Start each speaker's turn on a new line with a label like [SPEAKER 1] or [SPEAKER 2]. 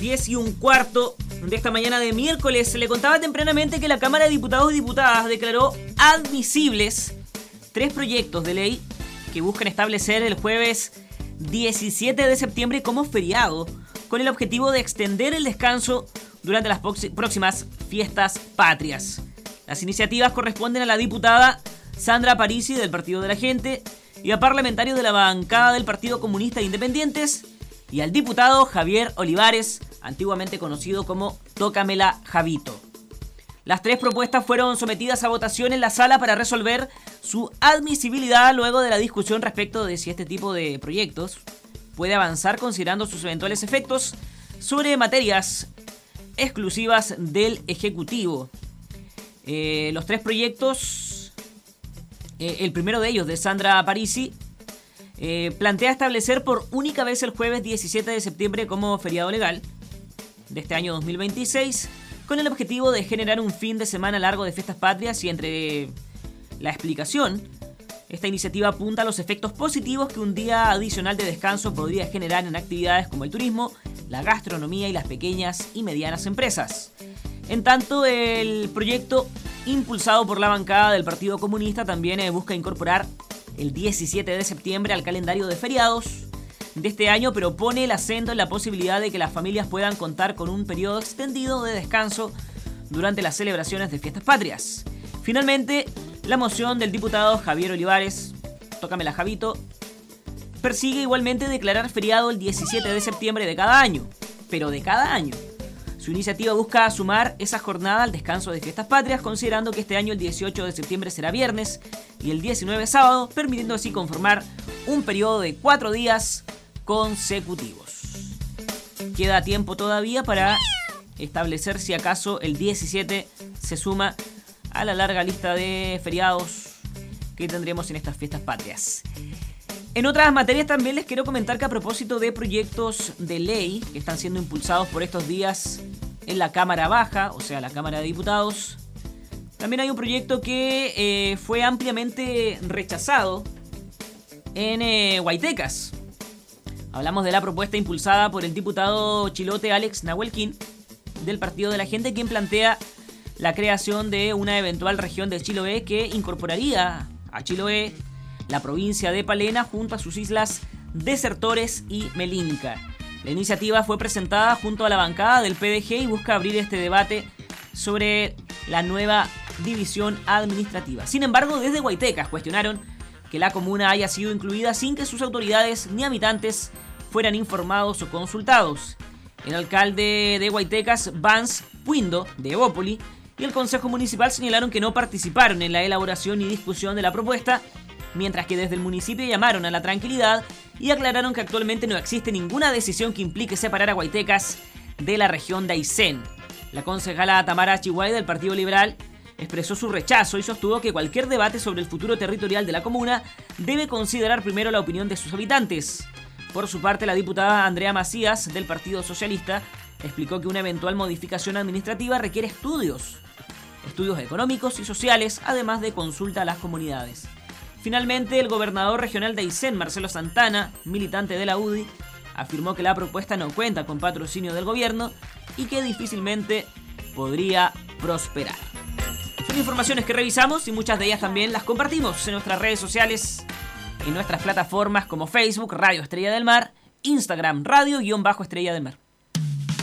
[SPEAKER 1] 10:15 de esta mañana de miércoles. Le contaba tempranamente que la Cámara de Diputados y Diputadas declaró admisibles 3 proyectos de ley que buscan establecer el jueves 17 de septiembre como feriado, con el objetivo de extender el descanso durante las próximas fiestas patrias. Las iniciativas corresponden a la diputada Sandra Parisi del Partido de la Gente y a parlamentarios de la bancada del Partido Comunista de Independientes y al diputado Javier Olivares, antiguamente conocido como Tócamela Javito. Las 3 propuestas fueron sometidas a votación en la sala para resolver su admisibilidad luego de la discusión respecto de si este tipo de proyectos puede avanzar considerando sus eventuales efectos sobre materias exclusivas del Ejecutivo. Los 3 proyectos, el primero de ellos, de Sandra Parisi, plantea establecer por única vez el jueves 17 de septiembre como feriado legal de este año 2026, con el objetivo de generar un fin de semana largo de fiestas patrias. Y entre la explicación, esta iniciativa apunta a los efectos positivos que un día adicional de descanso podría generar en actividades como el turismo, la gastronomía y las pequeñas y medianas empresas. En tanto, el proyecto impulsado por la bancada del Partido Comunista también busca incorporar el 17 de septiembre al calendario de feriados de este año, pero pone el acento en la posibilidad de que las familias puedan contar con un periodo extendido de descanso durante las celebraciones de fiestas patrias. Finalmente, la moción del diputado Javier Olivares, Tócamela Javito, persigue igualmente declarar feriado el 17 de septiembre de cada año, pero de cada año. Su iniciativa busca sumar esa jornada al descanso de fiestas patrias, considerando que este año el 18 de septiembre será viernes y el 19 sábado, permitiendo así conformar un periodo de 4 días consecutivos. Queda tiempo todavía para establecer si acaso el 17 se suma a la larga lista de feriados que tendremos en estas fiestas patrias. En otras materias también les quiero comentar que a propósito de proyectos de ley que están siendo impulsados por estos días en la Cámara Baja, o sea, la Cámara de Diputados, también hay un proyecto que fue ampliamente rechazado en Guaytecas. Hablamos de la propuesta impulsada por el diputado chilote Alex Nahuelquín del Partido de la Gente, quien plantea la creación de una eventual región de Chiloé que incorporaría a Chiloé, la provincia de Palena, junto a sus islas Desertores y Melinca. La iniciativa fue presentada junto a la bancada del PDG y busca abrir este debate sobre la nueva división administrativa. Sin embargo, desde Guaytecas cuestionaron que la comuna haya sido incluida sin que sus autoridades ni habitantes fueran informados o consultados. El alcalde de Guaytecas, Vance Puindo, de Evópoli, y el Consejo Municipal señalaron que no participaron en la elaboración y discusión de la propuesta, mientras que desde el municipio llamaron a la tranquilidad y aclararon que actualmente no existe ninguna decisión que implique separar a Guaytecas de la región de Aysén. La concejala Tamara Chihuay del Partido Liberal expresó su rechazo y sostuvo que cualquier debate sobre el futuro territorial de la comuna debe considerar primero la opinión de sus habitantes. Por su parte, la diputada Andrea Macías del Partido Socialista explicó que una eventual modificación administrativa requiere estudios económicos y sociales, además de consulta a las comunidades. Finalmente, el gobernador regional de Aysén, Marcelo Santana, militante de la UDI, afirmó que la propuesta no cuenta con patrocinio del gobierno y que difícilmente podría prosperar. Son informaciones que revisamos y muchas de ellas también las compartimos en nuestras redes sociales, en nuestras plataformas como Facebook, Radio Estrella del Mar, Instagram, Radio-Estrella del Mar.